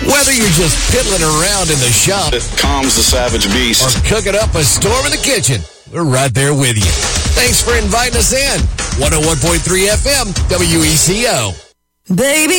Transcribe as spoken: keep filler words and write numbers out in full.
Whether you're just piddling around in the shop, It calms the savage beast. or cooking up a storm in the kitchen, we're right there with you. Thanks for inviting us in. one oh one point three F M, W E C O. Baby.